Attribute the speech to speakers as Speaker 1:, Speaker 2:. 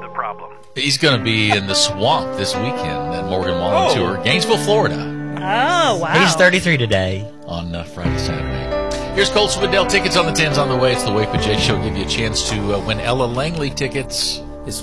Speaker 1: the problem.
Speaker 2: He's going to be in the swamp this weekend at Morgan Wallen Tour, Gainesville, Florida.
Speaker 3: Oh, wow.
Speaker 4: He's 33 today.
Speaker 2: On Friday, Saturday. Here's Colts Swindell. Tickets on the 10s on the way. It's the Wake with Jay Show. Give you a chance to win Ella Langley tickets.